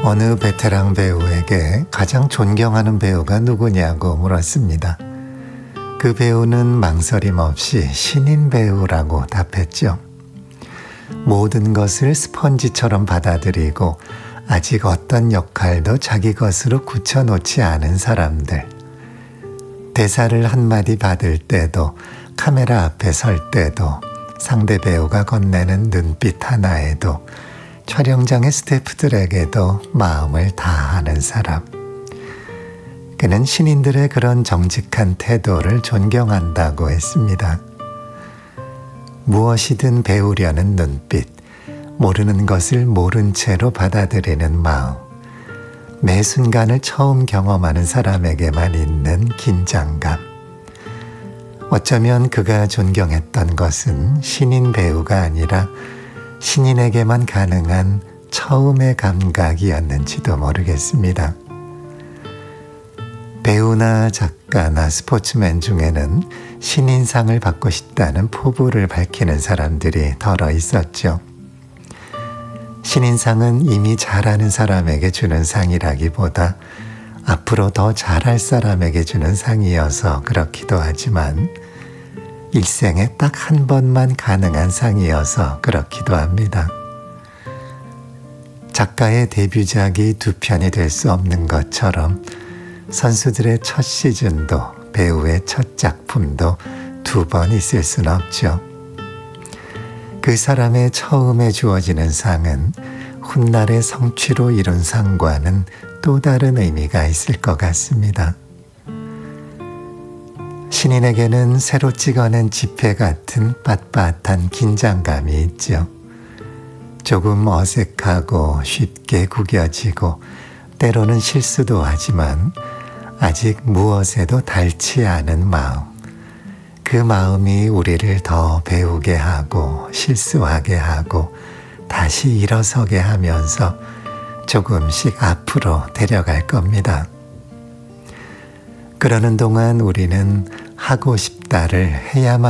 어느 베테랑 배우에게 가장 존경하는 배우가 누구냐고 물었습니다. 그 배우는 망설임 없이 신인 배우라고 답했죠. 모든 것을 스펀지처럼 받아들이고 아직 어떤 역할도 자기 것으로 굳혀놓지 않은 사람들. 대사를 한마디 받을 때도, 카메라 앞에 설 때도, 상대 배우가 건네는 눈빛 하나에도, 촬영장의 스태프들에게도 마음을 다하는 사람. 그는 신인들의 그런 정직한 태도를 존경한다고 했습니다. 무엇이든 배우려는 눈빛, 모르는 것을 모른 채로 받아들이는 마음, 매 순간을 처음 경험하는 사람에게만 있는 긴장감. 어쩌면 그가 존경했던 것은 신인 배우가 아니라 신인에게만 가능한 처음의 감각이었는지도 모르겠습니다. 배우나 작가나 스포츠맨 중에는 신인상을 받고 싶다는 포부를 밝히는 사람들이 덜어 있었죠. 신인상은 이미 잘하는 사람에게 주는 상이라기보다 앞으로 더 잘할 사람에게 주는 상이어서 그렇기도 하지만 일생에 딱 한 번만 가능한 상이어서 그렇기도 합니다. 작가의 데뷔작이 두 편이 될 수 없는 것처럼 선수들의 첫 시즌도 배우의 첫 작품도 두 번 있을 수는 없죠. 그 사람의 처음에 주어지는 상은 훗날의 성취로 이룬 상과는 또 다른 의미가 있을 것 같습니다. 신인에게는 새로 찍어낸 지폐 같은 빳빳한 긴장감이 있죠. 조금 어색하고 쉽게 구겨지고 때로는 실수도 하지만 아직 무엇에도 닳지 않은 마음. 그 마음이 우리를 더 배우게 하고 실수하게 하고 다시 일어서게 하면서 조금씩 앞으로 데려갈 겁니다. 그러는 동안 우리는 하고 싶다를 해야만